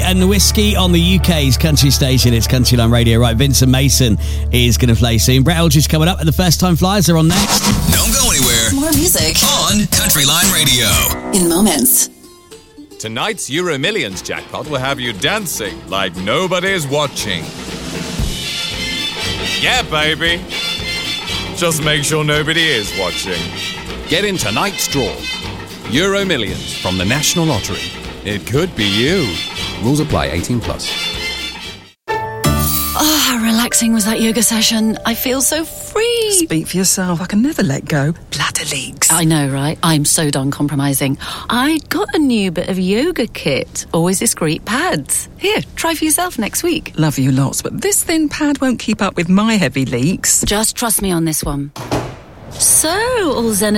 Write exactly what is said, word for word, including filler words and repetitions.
and Whiskey on the U K's country station. It's Countryline Radio. Right, Vincent Mason is going to play soon. Brett Eldridge coming up, and the First Time Flyers are on next. Don't go anywhere. More music on Countryline Radio. In moments. Tonight's Euro Millions jackpot will have you dancing like nobody's watching. Yeah, baby. Just make sure nobody is watching. Get in tonight's draw. Euro Millions from the National Lottery. It could be you. Rules apply. eighteen plus. Oh, how relaxing was that yoga session. I feel so free. Speak for yourself. I can never let go. Bladder leaks. I know, right? I'm so done compromising. I got a new bit of yoga kit. Always discreet pads. Here, try for yourself next week. Love you lots, but this thin pad won't keep up with my heavy leaks. Just trust me on this one. So, all zen